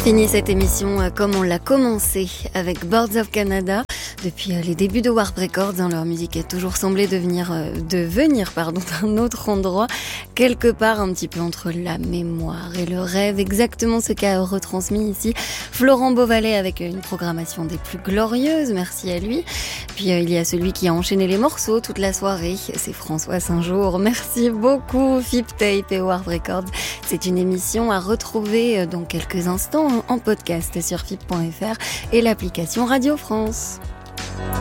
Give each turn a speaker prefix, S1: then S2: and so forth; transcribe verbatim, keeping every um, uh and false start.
S1: Fini cette émission euh, comme on l'a commencé avec Birds of Canada. Depuis euh, les débuts de Warp Records, hein, leur musique a toujours semblé devenir, euh, devenir pardon, d'un autre endroit, quelque part un petit peu entre la mémoire et le rêve, exactement ce qu'a retransmis ici Florent Beauvalet avec une programmation des plus glorieuses, merci à lui. Puis euh, il y a celui qui a enchaîné les morceaux toute la soirée, c'est François Saint-Jour. Merci beaucoup Fip Tape et Warp Records. C'est une émission à retrouver euh, dans quelques instants en podcast sur fip point f r et l'application Radio France.